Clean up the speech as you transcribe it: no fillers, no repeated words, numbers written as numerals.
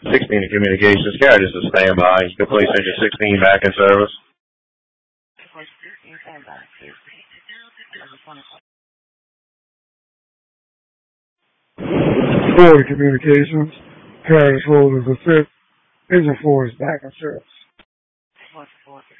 16 to communications. Carrier, just a standby. You can place engine 16 back in service. Forward communications. Carrier hold as a fifth. Engine 4 is back in service.